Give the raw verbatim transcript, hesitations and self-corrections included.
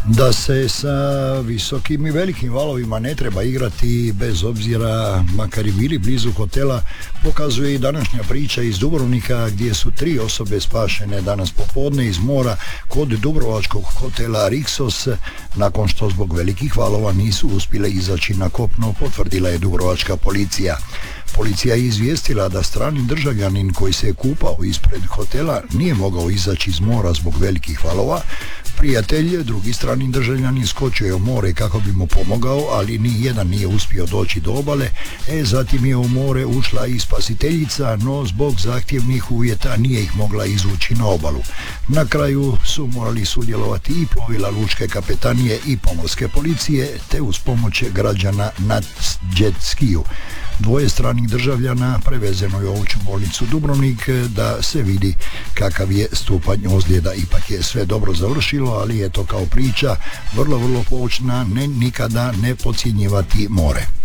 Da se sa visokim i velikim valovima ne treba igrati bez obzira, makar i bili blizu hotela, pokazuje i današnja priča iz Dubrovnika gdje su tri osobe spašene danas popodne iz mora kod dubrovačkog hotela Riksos nakon što zbog velikih valova nisu uspjele izaći na kopno, potvrdila je dubrovačka policija. Policija je izvijestila da strani državljanin koji se je kupao ispred hotela nije mogao izaći iz mora zbog velikih valova. Prijatelj, drugi strani državljanin, skočio je u more kako bi mu pomogao, ali ni jedan nije uspio doći do obale. E, zatim je u more ušla i spasiteljica, no zbog zahtjevnih uvjeta nije ih mogla izvući na obalu. Na kraju su morali sudjelovati i plovila lučke kapetanije i pomorske policije, te uz pomoć građana na jet skiju. Dvoje stranih državljana prevezeno je u opću bolnicu Dubrovnik da se vidi kakav je stupanj ozljeda. Ipak je sve dobro završilo, ali je to kao priča vrlo, vrlo poučna, ne nikada ne podcjenjivati more.